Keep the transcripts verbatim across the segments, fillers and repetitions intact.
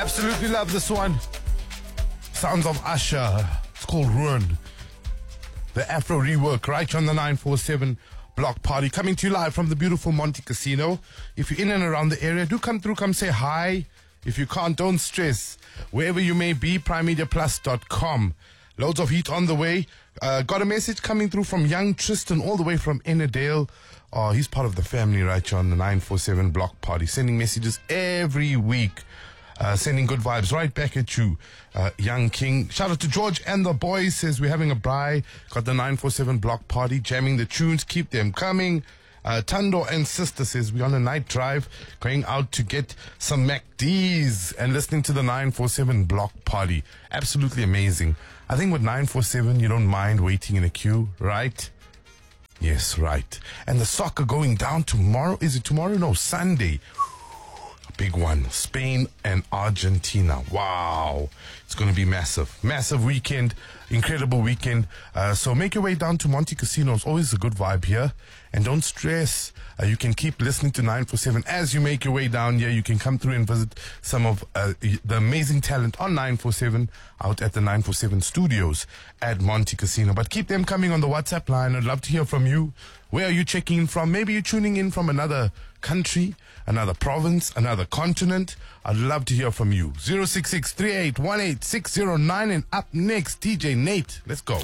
Absolutely love this one. Sounds of Usher. It's called Ruined. The Afro rework right on the nine four seven Block Party. Coming to you live from the beautiful Monte Casino. If you're in and around the area, do come through, come say hi. If you can't, don't stress. Wherever you may be, prime media plus dot com. Loads of heat on the way. Uh, got a message coming through from young Tristan all the way from Ennerdale. Oh, he's part of the family right here on the nine four seven Block Party. Sending messages every week. Uh, sending good vibes right back at you, uh, young king. Shout out to George and the boys. Says we're having a braai. Got the nine four seven Block Party. Jamming the tunes. Keep them coming. Uh, Tando and sister says we're on a night drive. Going out to get some M A C Ds. And listening to the nine four seven Block Party. Absolutely amazing. I think with nine four seven you don't mind waiting in a queue, right? Yes, right. And the soccer going down tomorrow. Is it tomorrow? No, Sunday. Big one. Spain and Argentina. Wow. It's going to be massive. Massive weekend. Incredible weekend. Uh, so make your way down to Monte Casino. It's always a good vibe here. And don't stress. Uh, you can keep listening to nine four seven. As you make your way down here, you can come through and visit some of uh, the amazing talent on nine four seven out at the nine four seven studios at Monte Casino. But keep them coming on the WhatsApp line. I'd love to hear from you. Where are you checking in from? Maybe you're tuning in from another country, another province, another continent. I'd love to hear from you. zero six six, three eight one eight, six zero nine. And up next, D J Nate. Let's go.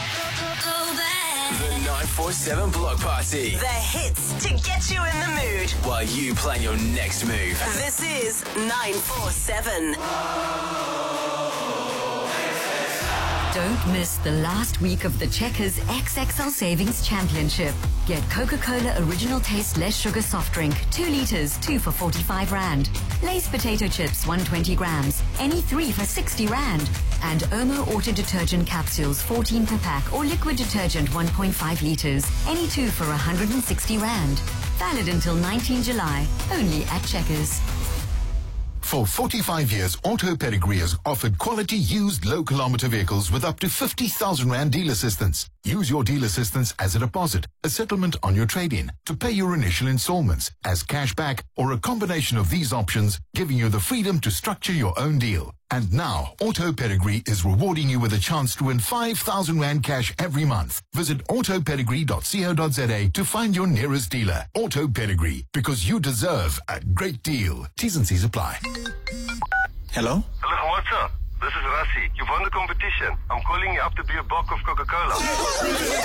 The nine four seven Block Party. The hits to get you in the mood While you plan your next move. This is nine four seven. Don't miss the last week of the Checkers X X L Savings Championship. Get Coca-Cola Original Taste Less Sugar Soft Drink, two litres, two for forty-five rand. Lay's Potato Chips, one hundred twenty grams, any three for sixty rand. And Omo Auto Detergent Capsules, fourteen per pack, or liquid detergent, one point five litres, any two for one hundred sixty rand. Valid until nineteenth July, only at Checkers. For forty-five years, Auto Pedigree has offered quality used low-kilometer vehicles with up to fifty thousand rand deal assistance. Use your deal assistance as a deposit, a settlement on your trade-in, to pay your initial installments, as cash back, or a combination of these options, giving you the freedom to structure your own deal. And now, Auto Pedigree is rewarding you with a chance to win five thousand rand cash every month. Visit auto pedigree dot co dot za to find your nearest dealer. Auto Pedigree, because you deserve a great deal. T's and C's apply. Hello? Hello, what's up? This is Rassi. You've won the competition. I'm calling you up to be a block of Coca-Cola.